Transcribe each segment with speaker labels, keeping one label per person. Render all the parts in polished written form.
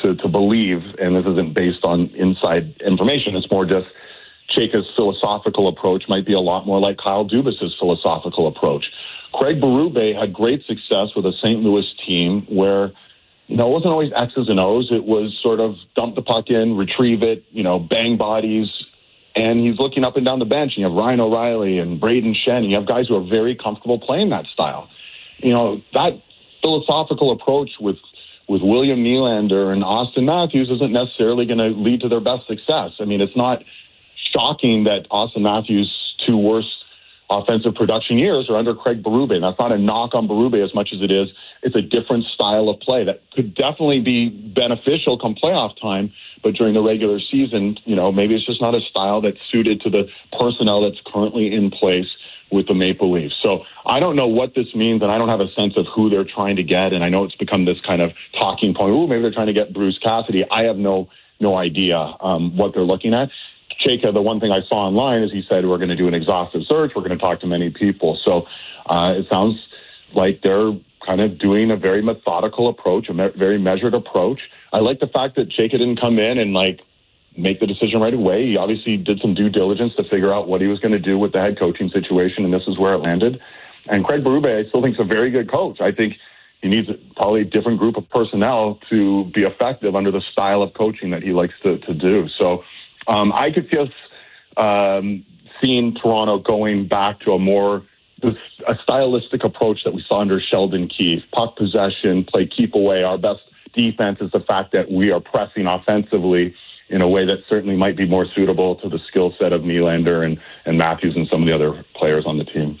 Speaker 1: to believe, and this isn't based on inside information, it's more just Chayka's philosophical approach might be a lot more like Kyle Dubas's philosophical approach. Craig Berube had great success with a St. Louis team where, it wasn't always X's and O's. It was sort of dump the puck in, retrieve it, bang bodies. And he's looking up and down the bench, and you have Ryan O'Reilly and Braden Shen. You have guys who are very comfortable playing that style. That philosophical approach with William Nylander and Austin Matthews isn't necessarily going to lead to their best success. I mean, it's not shocking that Austin Matthews' two worst offensive production years are under Craig Berube. And that's not a knock on Berube as much as it is. It's a different style of play that could definitely be beneficial come playoff time. But during the regular season, maybe it's just not a style that's suited to the personnel that's currently in place with the Maple Leafs. So I don't know what this means, and I don't have a sense of who they're trying to get. And I know it's become this kind of talking point. Ooh, maybe they're trying to get Bruce Cassidy. I have no idea what they're looking at. Chayka, the one thing I saw online is he said, we're going to do an exhaustive search. We're going to talk to many people. So it sounds like they're kind of doing a very methodical approach, a very measured approach. I like the fact that Chayka didn't come in and make the decision right away. He obviously did some due diligence to figure out what he was going to do with the head coaching situation, and this is where it landed. And Craig Berube, I still think, is a very good coach. I think he needs probably a different group of personnel to be effective under the style of coaching that he likes to do. So I could see us seeing Toronto going back to a stylistic approach that we saw under Sheldon Keefe. Puck possession, play keep away. Our best defense is the fact that we are pressing offensively in a way that certainly might be more suitable to the skill set of Nylander and Matthews and some of the other players on the team.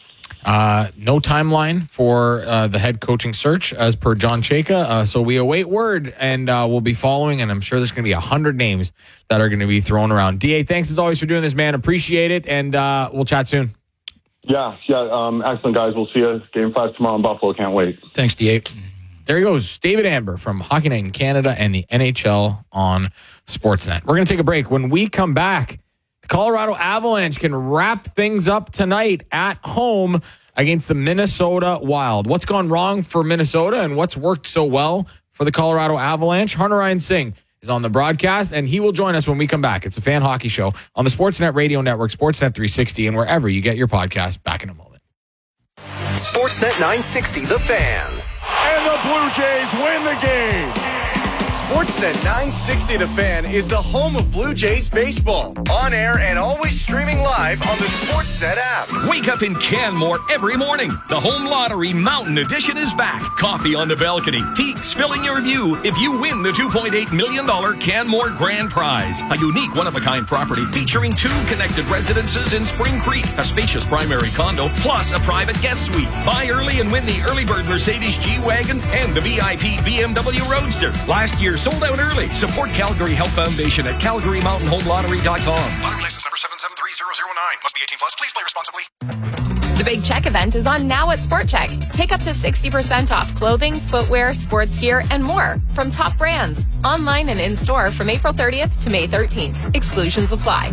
Speaker 2: No timeline for the head coaching search as per John Chayka. So we await word, and we'll be following, and I'm sure there's going to be 100 names that are going to be thrown around. DA, thanks as always for doing this, man. Appreciate it, and we'll chat soon.
Speaker 1: Yeah. Excellent, guys. We'll see you Game 5 tomorrow in Buffalo. Can't wait.
Speaker 2: Thanks, DA. There he goes, David Amber from Hockey Night in Canada and the NHL on Sportsnet. We're going to take a break. When we come back, the Colorado Avalanche can wrap things up tonight at home against the Minnesota Wild. What's gone wrong for Minnesota and what's worked so well for the Colorado Avalanche? Hunter Ryan Singh is on the broadcast, and he will join us when we come back. It's a Fan Hockey Show on the Sportsnet Radio Network, Sportsnet 360, and wherever you get your podcast. Back in a moment.
Speaker 3: Sportsnet 960, The Fan.
Speaker 4: And the Blue Jays win the game.
Speaker 3: Sportsnet 960 The Fan is the home of Blue Jays baseball. On air and always streaming live on the Sportsnet app.
Speaker 5: Wake up in Canmore every morning. The Home Lottery Mountain Edition is back. Coffee on the balcony. Peaks filling your view if you win the $2.8 million Canmore Grand Prize. A unique one-of-a-kind property featuring 2 connected residences in Spring Creek, a spacious primary condo, plus a private guest suite. Buy early and win the early bird Mercedes G-Wagon and the VIP BMW Roadster. Last year sold out early. Support Calgary Health Foundation at CalgaryMountainHomeLottery.com.
Speaker 6: Lottery license number 773009. Must be 18 plus. Please play responsibly.
Speaker 7: The Big Check event is on now at Sport Check. Take up to 60% off clothing, footwear, sports gear, and more from top brands. Online and in-store from April 30th to May 13th. Exclusions apply.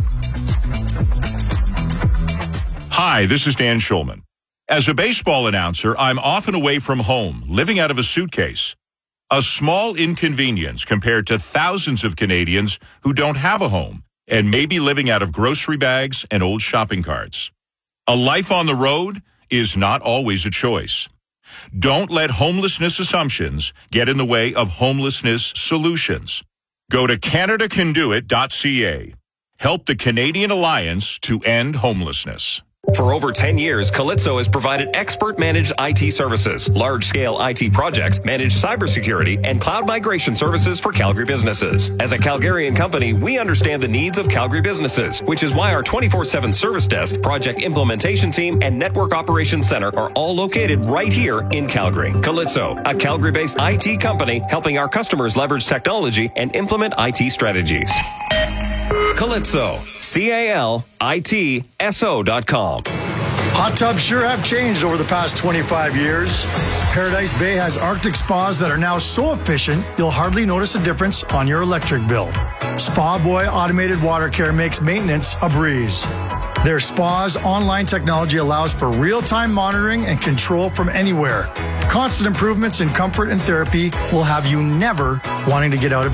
Speaker 8: Hi, this is Dan Schulman. As a baseball announcer, I'm often away from home, living out of a suitcase. A small inconvenience compared to thousands of Canadians who don't have a home and may be living out of grocery bags and old shopping carts. A life on the road is not always a choice. Don't let homelessness assumptions get in the way of homelessness solutions. Go to CanadaCanDoIt.ca. Help the Canadian Alliance to end homelessness.
Speaker 9: For over 10 years, Calypso has provided expert-managed IT services, large-scale IT projects, managed cybersecurity, and cloud migration services for Calgary businesses. As a Calgarian company, we understand the needs of Calgary businesses, which is why our 24/7 service desk, project implementation team, and network operations center are all located right here in Calgary. Calypso, a Calgary-based IT company helping our customers leverage technology and implement IT strategies. Calypso, CALITSO.com.
Speaker 10: Hot tubs sure have changed over the past 25 years. Paradise Bay has Arctic spas that are now so efficient, you'll hardly notice a difference on your electric bill. Spa Boy Automated Water Care makes maintenance a breeze. Their spa's online technology allows for real-time monitoring and control from anywhere. Constant improvements in comfort and therapy will have you never wanting to get out of